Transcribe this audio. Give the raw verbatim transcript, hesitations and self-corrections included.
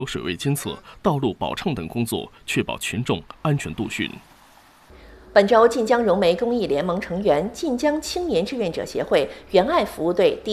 水位监测、道路保畅等工作，确保群众安全度汛。 本周，晋江融媒公益联盟成员晋江青年志愿者协会援爱服务队第